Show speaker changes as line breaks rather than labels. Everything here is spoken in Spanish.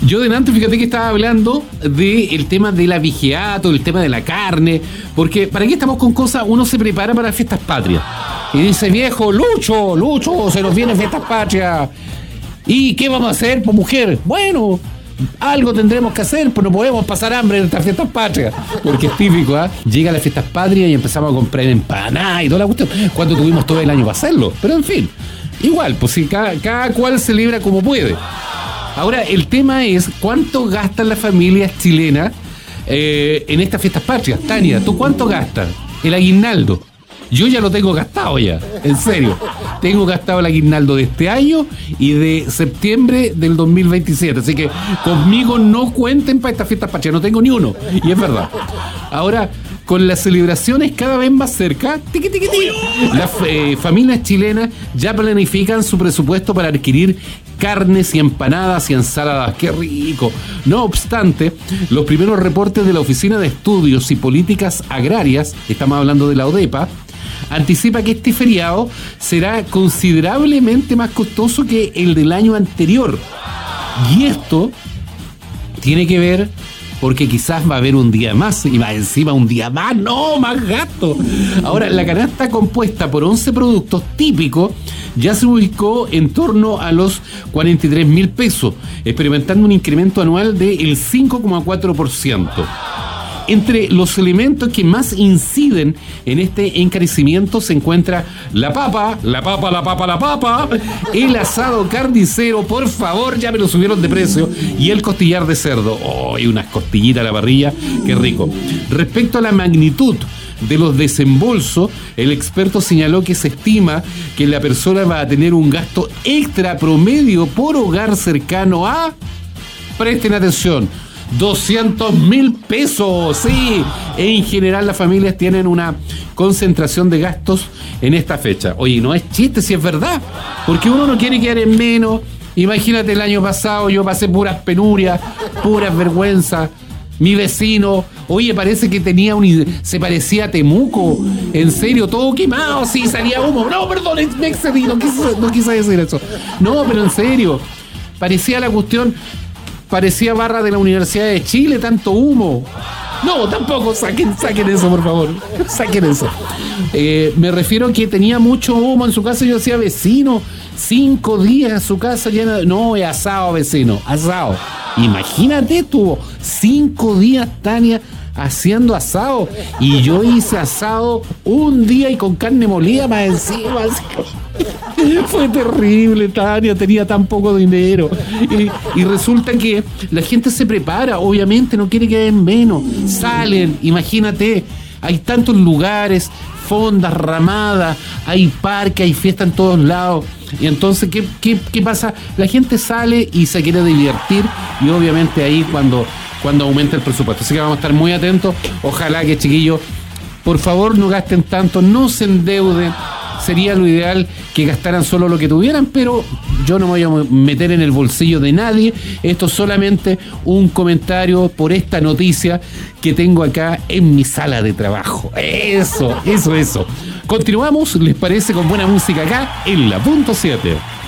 Yo delante, fíjate que estaba hablando del tema de la vigiato, el tema de la carne, porque ¿para qué estamos con cosas? Uno se prepara para fiestas patrias. Y dice, viejo, Lucho, se nos vienen fiestas patrias. ¿Y qué vamos a hacer, pues mujer? Bueno, algo tendremos que hacer, pues no podemos pasar hambre en estas fiestas patrias. Porque es típico, ¿ah? Llega las fiestas patrias y empezamos a comprar empanadas y toda la cuestión, cuando tuvimos todo el año para hacerlo. Pero en fin, igual, pues si cada cual celebra como puede. Ahora, el tema es cuánto gastan las familias chilenas en estas fiestas patrias. Tania, ¿tú cuánto gastas? El aguinaldo. Yo ya lo tengo gastado ya, en serio. Tengo gastado el aguinaldo de este año y de septiembre del 2027. Así que conmigo no cuenten para estas fiestas patrias. No tengo ni uno. Y es verdad. Ahora, con las celebraciones cada vez más cerca, las familias chilenas ya planifican su presupuesto para adquirir carnes y empanadas y ensaladas. ¡Qué rico! No obstante, los primeros reportes de la Oficina de Estudios y Políticas Agrarias, estamos hablando de la ODEPA, anticipa que este feriado será considerablemente más costoso que el del año anterior. Y esto tiene que ver porque quizás va a haber un día más, y más encima un día más, no, más gasto. Ahora, la canasta compuesta por 11 productos típicos ya se ubicó en torno a los 43.000 pesos, experimentando un incremento anual del 5,4%. Entre los elementos que más inciden en este encarecimiento se encuentra la papa, el asado carnicero, por favor, ya me lo subieron de precio, y el costillar de cerdo. ¡Oh! Y unas costillitas a la parrilla, qué rico. Respecto a la magnitud de los desembolsos, el experto señaló que se estima que la persona va a tener un gasto extra promedio por hogar cercano a, presten atención, 200.000 pesos, sí. En general las familias tienen una concentración de gastos en esta fecha. Oye, no es chiste, si es verdad, porque uno no quiere quedar en menos. Imagínate, el año pasado yo pasé puras penurias, puras vergüenzas. Mi vecino, oye, parece que se parecía a Temuco, en serio, todo quemado, sí, salía humo. No, perdón, me excedí, no quise decir eso. No, pero en serio, parecía la cuestión. Parecía barra de la Universidad de Chile, tanto humo. No, tampoco, saquen eso, por favor. Saquen eso. Me refiero a que tenía mucho humo en su casa. Yo decía, vecino, 5 días su casa llena de... No, es asado, vecino, asado. Imagínate, tuvo 5 días, Tania, haciendo asado. Y yo hice asado un día y con carne molida más encima. Fue terrible, Tania, tenía tan poco dinero. Y resulta que la gente se prepara, obviamente, no quiere que den menos. Salen, imagínate, hay tantos lugares, fondas, ramadas, hay parques, hay fiesta en todos lados. Y entonces, ¿qué pasa? La gente sale y se quiere divertir, y obviamente ahí cuando aumenta el presupuesto. Así que vamos a estar muy atentos. Ojalá que, chiquillos, por favor no gasten tanto, no se endeuden. Sería lo ideal que gastaran solo lo que tuvieran, pero yo no me voy a meter en el bolsillo de nadie. Esto es solamente un comentario por esta noticia que tengo acá en mi sala de trabajo. Eso. Continuamos, ¿les parece? Con buena música acá en la punto 7.